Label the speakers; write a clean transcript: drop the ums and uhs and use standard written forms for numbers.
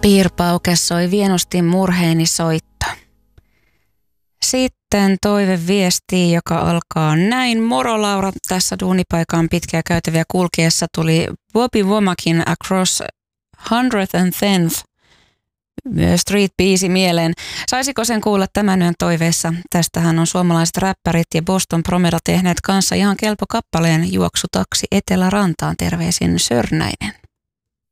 Speaker 1: Piirpauke soi vienosti murheeni soitto. Sitten toiveviesti, joka alkaa näin. Moro Laura, tässä duunipaikan pitkiä käytäviä kulkiessa tuli Bobby Womakin Across 110th Street-biisi mieleen. Saisiko sen kuulla tämän yön toiveessa? Tästähän on suomalaiset räppärit ja Boston Promeda tehneet kanssa ihan kelpo kappaleen Juoksutaksi Etelärantaan. Terveisin Sörnäinen.